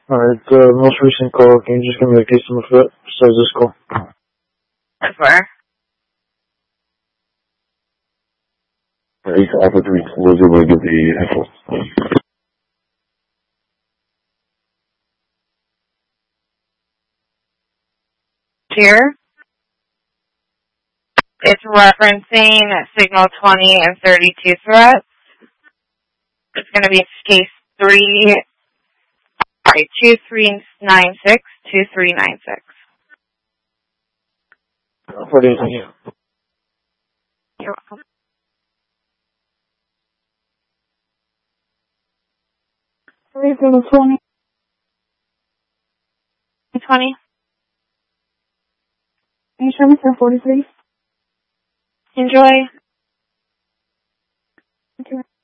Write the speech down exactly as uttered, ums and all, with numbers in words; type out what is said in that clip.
Alright, the most recent call, can you just give me the case number for it? Besides this call. Sure. Eight Alpha three was able to get the info. Here. It's referencing signal twenty and thirty-two threats. It's going to be case three, sorry, two three nine six, two three nine six. What do you think? You're welcome. Signal twenty. twenty. Can you show me four forty-three? Enjoy. Okay.